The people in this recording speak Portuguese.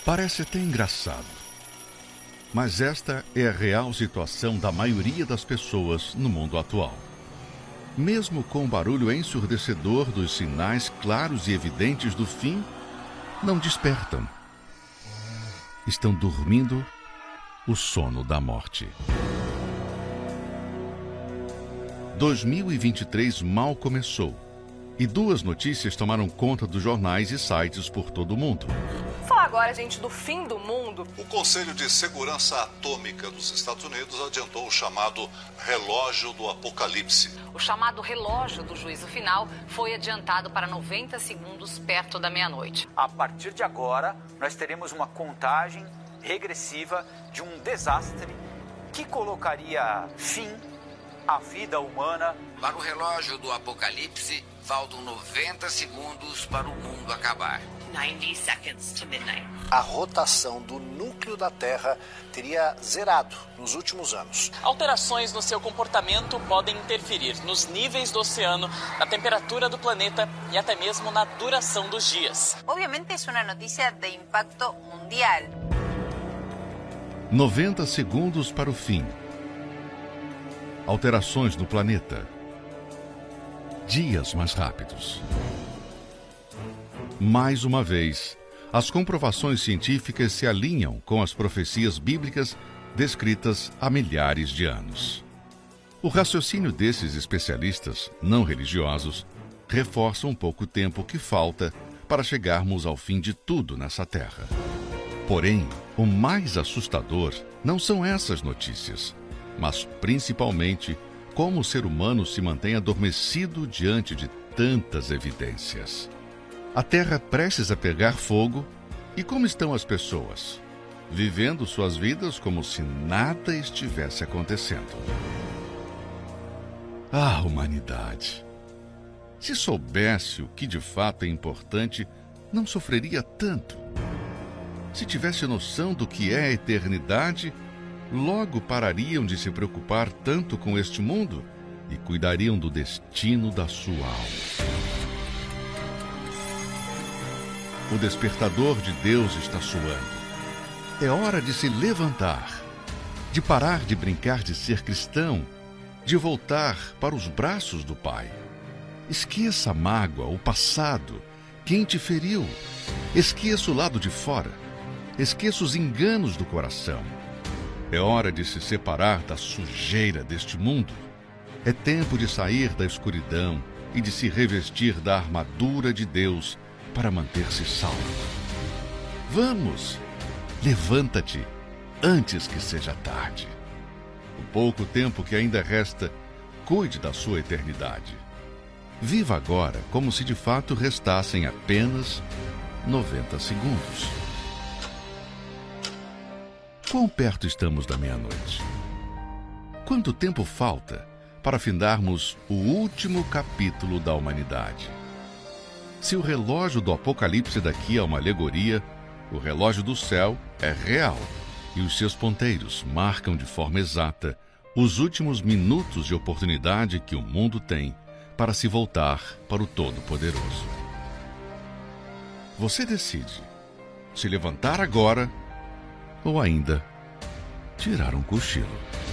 Parece até engraçado, mas esta é a real situação da maioria das pessoas no mundo atual. Mesmo com o barulho ensurdecedor dos sinais claros e evidentes do fim, não despertam. Estão dormindo o sono da morte. 2023 mal começou e duas notícias tomaram conta dos jornais e sites por todo o mundo. Falar agora, gente, do fim do mundo. O Conselho de Segurança Atômica dos Estados Unidos adiantou o chamado relógio do apocalipse. O chamado relógio do juízo final foi adiantado para 90 segundos perto da meia-noite. A partir de agora, nós teremos uma contagem regressiva de um desastre que colocaria fim à vida humana. Para o relógio do apocalipse, faltam 90 segundos para o mundo acabar. 90 seconds to midnight. A rotação do núcleo da Terra teria zerado nos últimos anos. Alterações no seu comportamento podem interferir nos níveis do oceano, na temperatura do planeta e até mesmo na duração dos dias. Obviamente é uma notícia de impacto mundial. 90 segundos para o fim. Alterações no planeta. Dias mais rápidos. Mais uma vez, as comprovações científicas se alinham com as profecias bíblicas descritas há milhares de anos. O raciocínio desses especialistas não religiosos reforça um pouco o tempo que falta para chegarmos ao fim de tudo nessa terra. Porém, o mais assustador não são essas notícias, mas principalmente como o ser humano se mantém adormecido diante de tantas evidências. A Terra prestes a pegar fogo, e como estão as pessoas? Vivendo suas vidas como se nada estivesse acontecendo. Ah, humanidade! Se soubesse o que de fato é importante, não sofreria tanto. Se tivesse noção do que é a eternidade, logo parariam de se preocupar tanto com este mundo e cuidariam do destino da sua alma. O despertador de Deus está soando. É hora de se levantar, de parar de brincar de ser cristão, de voltar para os braços do Pai. Esqueça a mágoa, o passado, quem te feriu. Esqueça o lado de fora. Esqueça os enganos do coração. É hora de se separar da sujeira deste mundo. É tempo de sair da escuridão e de se revestir da armadura de Deus para manter-se salvo. Vamos! Levanta-te antes que seja tarde. O pouco tempo que ainda resta, cuide da sua eternidade. Viva agora como se de fato restassem apenas 90 segundos. Quão perto estamos da meia-noite? Quanto tempo falta para findarmos o último capítulo da humanidade? Se o relógio do Apocalipse daqui é uma alegoria, o relógio do céu é real e os seus ponteiros marcam de forma exata os últimos minutos de oportunidade que o mundo tem para se voltar para o Todo-Poderoso. Você decide se levantar agora ou ainda tirar um cochilo.